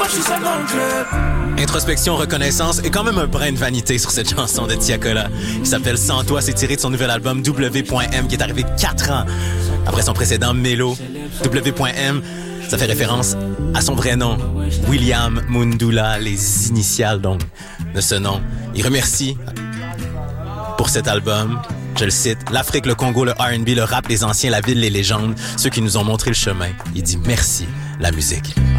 je suis seul dans le club. Introspection, reconnaissance et quand même un brin de vanité sur cette chanson de Tiakola. Il s'appelle Sans toi, c'est tiré de son nouvel album W.M qui est arrivé 4 ans après son précédent Mélo. W.M, ça fait référence à son vrai nom, William Mundula, les initiales donc de ce nom. Il remercie pour cet album, je le cite, l'Afrique, le Congo, le R&B, le rap, les anciens, la ville, les légendes, ceux qui nous ont montré le chemin. Il dit merci, la musique.